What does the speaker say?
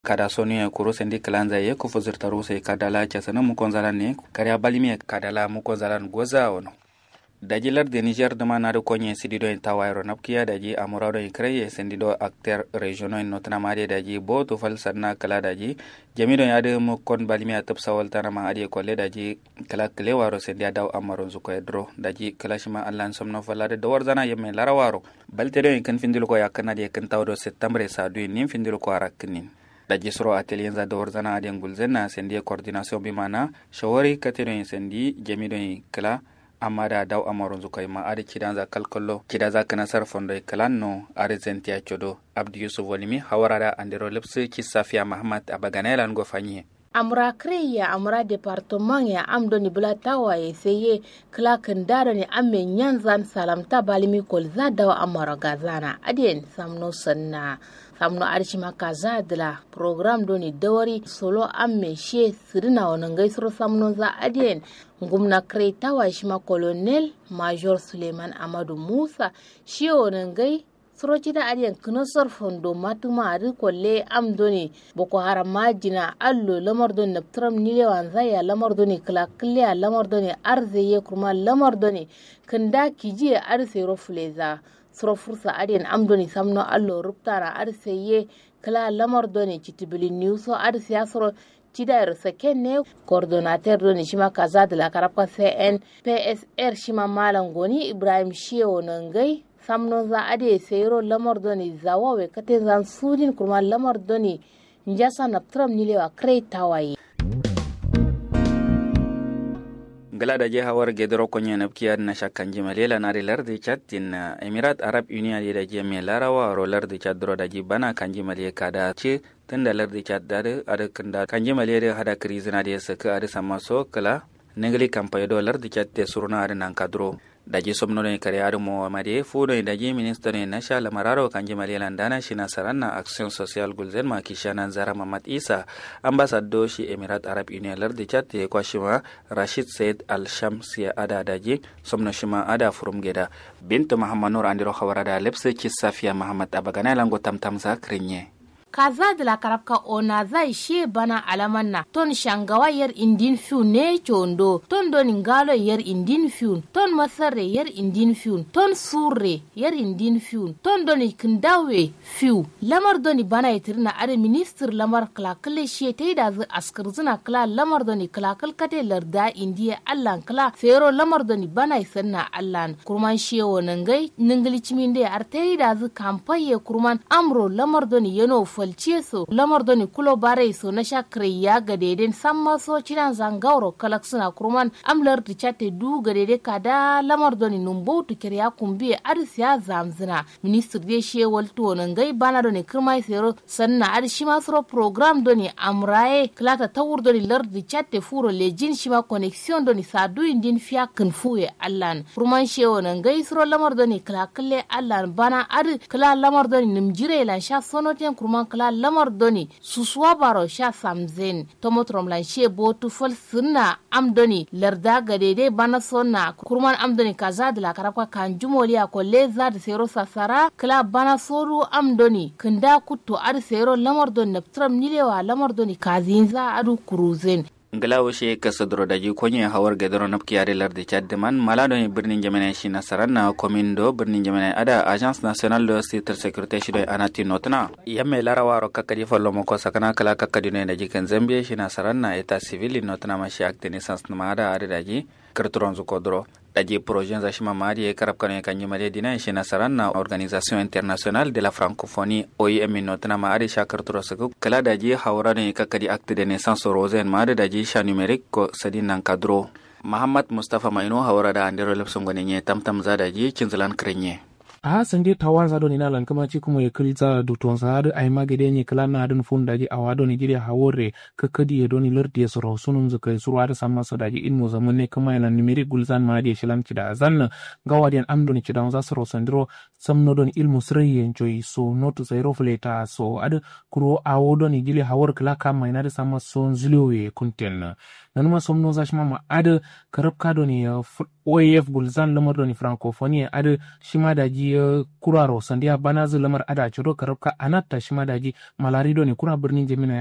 kada sonu ya kuro sendi kalanza ye ko fuzirtaru sai kadala kesana mu konzalan ne kariya balimi kadala mu konzalan goza ono daji larde Niger dama na do konye sidido en tawayro napkiya daji amurado en kreye sendido acteur regional en notna mari daji bo to fal sanna kala daji jamido yade mo kon balimi atap sawal tanama adi kolle daji kala kle waro sendi daw amaron zuko edro daji kala shima allan somno falade do warzana yemme larawaro baltedo en kan findilo ko yakana de kan tawdo septembre sa du nim findilo ko araknin daji soro atelier za do warzana adi ngulzenna sendi coordination bi mana shawari katero en sendi jamido en kala amada daw amaron zukai ma ari kidanza kalkollo kidaza kana sarfondo kalanno ari zentia chodo abdi yusuf walimi hawarada andero lepse kisafia mahamad abaganela ngo fanye amra kreya amra departement ya amdoni bulatawa yeseye klakan daro ni amme nyanzan salamta balimi kolza daw amara gazana adien samno sanna samno archima kazadla program doni dawari solo amme she sirina wonangai suro samno za adien ngumna kreta wa shima colonel major Suleiman Amadu Musa shi wonangai suro da adiyan kunosor fondo matuma ari kolle amdoni boko haram majina allo lamardoni naptram nile wanzaya lamardoni klakliya lamardoni arzeye kuma lamardoni kanda kiji arse rofleza suro fursa adiyan amdoni samno allo ruptara arseye kala lamardoni chitibili newso arse asro Tidar Sekene, coordonnateur de Nishima Kaza de la Karapa CNPSR Shima Malangoni, Ibrahim Shio Nangai, Samnoza Ade Seiro Lamordoni Zawawe Katenzan Sudin Kurma Lamordoni Njasa Naptram Nilewa Krei Tawai. gala da je hawar gedro konya napkiya na shakkan jimalela na rilar de chat in Emirat Arab Union da je me larawa rolar de chat dro da ji bana kan jimale kada ce tunda lar de chat da kanda kan jimale hada krizina da saka ada sama so kala negli kampayo dolar de chat te surna ada nan kadro daji somno ne kare adu mo amade fudo daji minister ne nasha lamararo kanji malilan dana shina saranna action social gulzen ma kishana zara Mamat Isa ambassador shi Emirat Arab Union lardi chat ye kwashima Rashid Said Al Shamsi ada daji somno shima ada furum geda bintu Muhammad Nur andiro khawarada lepse ki Safia Muhammad abagana lango tamtam zakrinye kaza de la karabka ona zai she bana alamanna ton shangawa yer indin fiu ne chondo ton don ngalo yer indin fiu ton masare yer indin fiu ton surre yer indin fiu ton don kindawe fiu lamar doni bana yitirna are minister lamar klakle she taida zu askarzuna kla lamar doni klakal kate larda indiya allan kla fero lamar doni bana sanna allan kurman she wonan gai ningli chiminde artaida zu kampaye kurman amro lamar doni yeno falce so lamar doni kulo bare so na shakriya ga deden samma so ciran zangauro kalaksuna kurman amlar di chate du ga dede kada lamar doni numbo to kirya kumbi arsiya zamzina minister de she walto nan gai bana doni kirmai sero sanna arshi masro program doni amrae klata tawur doni lar di chate furo lejin shima connection doni sadu indin fiya kan fuye allan kurman she wonan gai sro lamar doni klakalle allan bana ar kala lamar doni nimjire lan sha sonoten kurman kala lamar doni suswa baro sha samzen tomotrom lan she botu fol sunna am doni larda gadede bana sonna kurman am doni kaza de la karaka kan jumoli ko leza de sero sasara kala bana soru am doni kanda kutto ar sero lamar doni naptram nilewa lamar doni kazinza adu kuruzen ngalawo she kasadro daji konye hawar gedro napki yare larde chaddeman malado ni birnin jamana shi nasaranna komindo birnin jamana ada agence nationale de sécurité shi do anati notna yamme larawaro kakadi follo mo ko sakana kala kakadi ne daji kan zambie shi nasaranna eta civil notna ma shi acte naissance na ada are daji kartron zu kodro daji projet za shima mari e karab kan kanyi mari dina shi nasaranna organisation internationale de la francophonie OIM notna ma ari shakartro sagu kala daji hawra ne kakadi acte de naissance rosen ma daji sha numerique ko sadin nan kadro Muhammad Mustafa Maino hawra da andero lepson gone nye tamtam za daji cinzalan krenye sanje tawanza do ni nalan kama chikumo yekriza do tonsa ay magede ni kala na adun fundaji awado ni jiri hawore kakadi do ni lerdi soro sunun zakai surwada samma sodaji in mo zamane kama ila numeri gulzan ma di shilam kida azan gawadian amdo ni kida za soro sandro samno do ni ilmu sriye joy so notu zairo fleta so ad kuro awodo ni jiri hawor kala kama ina da samma son zliwe kunten nanuma somno zashma ma ad karab kado ni OAF bulzan lamar doni francophonie ada shima daji kuraro sandiya bana zu lamar ada chiro karabka anatta shima daji malari doni kura birnin jemina